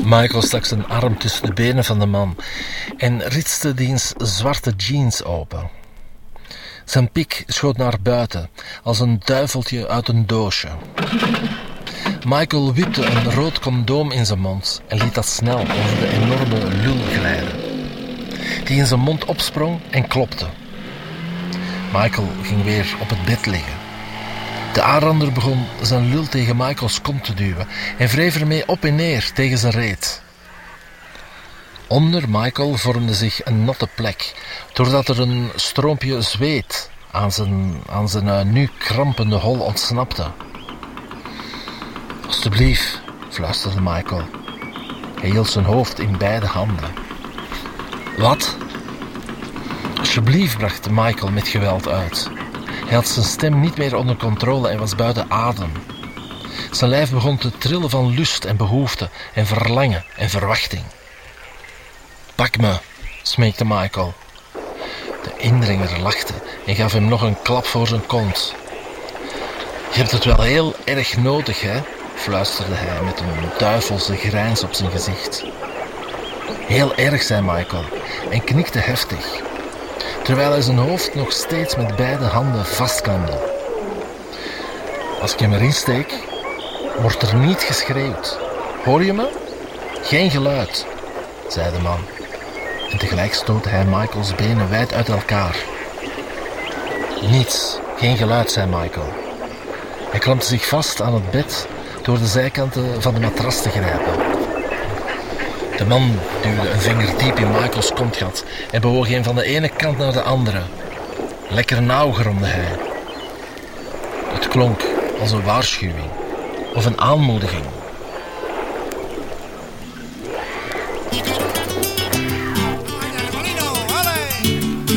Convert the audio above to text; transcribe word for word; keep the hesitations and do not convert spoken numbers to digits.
Michael stak zijn arm tussen de benen van de man en ritste diens zwarte jeans open. Zijn pik schoot naar buiten, als een duiveltje uit een doosje. Michael wipte een rood condoom in zijn mond en liet dat snel over de enorme lul glijden, die in zijn mond opsprong en klopte. Michael ging weer op het bed liggen. De aanrander begon zijn lul tegen Michaels kont te duwen en wreef ermee op en neer tegen zijn reet. Onder Michael vormde zich een natte plek, doordat er een stroompje zweet aan zijn, aan zijn uh, nu krampende hol ontsnapte. Alsjeblieft, fluisterde Michael. Hij hield zijn hoofd in beide handen. Wat? Alsjeblieft, bracht Michael met geweld uit. Hij had zijn stem niet meer onder controle en was buiten adem. Zijn lijf begon te trillen van lust en behoefte en verlangen en verwachting. Pak me, smeekte Michael. De indringer lachte en gaf hem nog een klap voor zijn kont. Je hebt het wel heel erg nodig, hè? Fluisterde hij met een duivelse grijns op zijn gezicht. Heel erg, zei Michael en knikte heftig, terwijl hij zijn hoofd nog steeds met beide handen vastklemde. Als ik hem erin steek, wordt er niet geschreeuwd. Hoor je me? Geen geluid, zei de man. En tegelijk stootte hij Michaels benen wijd uit elkaar. Niets, geen geluid, zei Michael. Hij klampte zich vast aan het bed door de zijkanten van de matras te grijpen. De man duwde een vinger diep in Michaels kontgat en bewoog hem van de ene kant naar de andere. Lekker nauw, gromde hij. Het klonk als een waarschuwing of een aanmoediging.